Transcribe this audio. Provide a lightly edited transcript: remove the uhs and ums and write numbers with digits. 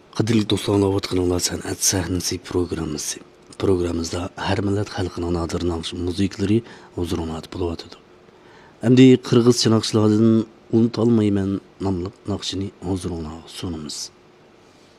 Qadrli do'stlar, anlayotganlar san'at sahnasi programmasi. Programmamizda har millat xalqining nodir naqsh musiqalari huzurunat bo'lyotdi. Endi qirg'izcha naqshlardan unutolmayman nomli naqshini huzuruna sunamiz.